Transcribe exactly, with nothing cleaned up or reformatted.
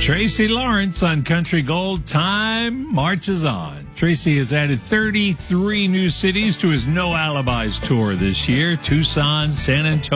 Tracy Lawrence on Country Gold. Time marches on. Tracy has added thirty-three new cities to his No Alibis tour this year. Tucson, San Antonio.